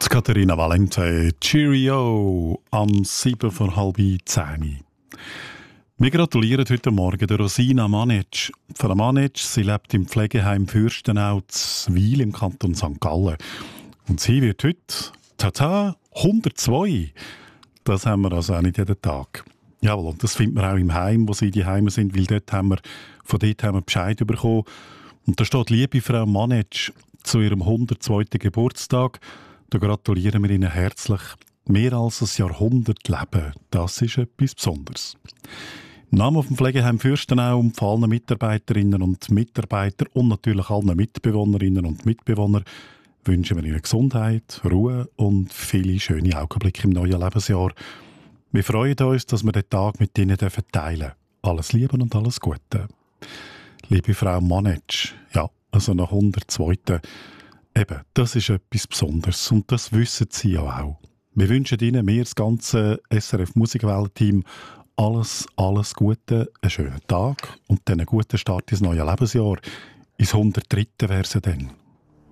Katharina Valente, Cheerio, am 7:30. Wir gratulieren heute Morgen der Rosina Manic. Frau Manic, sie lebt im Pflegeheim Fürstenau Zwil im Kanton St. Gallen. Und sie wird heute, 102. Das haben wir also auch nicht jeden Tag. Jawohl, und das findet man auch im Heim, wo sie die Heime sind, weil von dort haben wir Bescheid bekommen. Und da steht, liebe Frau Manic, zu ihrem 102. Geburtstag. Da gratulieren wir Ihnen herzlich. Mehr als ein Jahrhundert Leben, das ist etwas Besonderes. Im Namen vom Pflegeheim Fürstenau und von allen Mitarbeiterinnen und Mitarbeitern und natürlich allen Mitbewohnerinnen und Mitbewohnern wünschen wir Ihnen Gesundheit, Ruhe und viele schöne Augenblicke im neuen Lebensjahr. Wir freuen uns, dass wir den Tag mit Ihnen teilen dürfen. Alles Liebe und alles Gute. Liebe Frau Manic, ja, also nach 102. Eben, das ist etwas Besonderes und das wissen Sie ja auch. Wir wünschen Ihnen, das ganze SRF Musikwelt-Team, alles Gute, einen schönen Tag und dann einen guten Start ins neue Lebensjahr. Ins 103. wäre es dann.